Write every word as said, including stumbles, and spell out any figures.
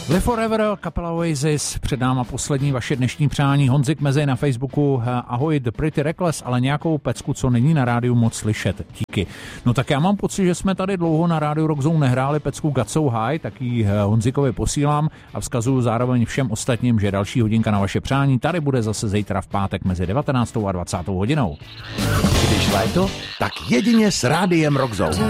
Live Forever, kapela Oasis, před náma poslední vaše dnešní přání. Honzik Mezi na Facebooku, ahoj, The Pretty Reckless, ale nějakou pecku, co není na rádiu moc slyšet. Díky. No tak já mám pocit, že jsme tady dlouho na rádiu Rock Zone nehráli pecku Got So High, tak ji Honzikovi posílám a vzkazuju zároveň všem ostatním, že další hodinka na vaše přání tady bude zase zítra v pátek mezi devatenáctou a dvacátou hodinou. Když léto, tak jedině s rádiem Rock Zone.